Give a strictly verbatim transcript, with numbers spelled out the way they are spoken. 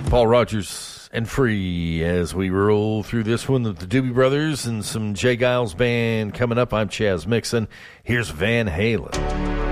Paul Rogers and Free as we roll through this one with the Doobie Brothers and some Jay Giles Band coming up. I'm Chaz Mixon. Here's Van Halen.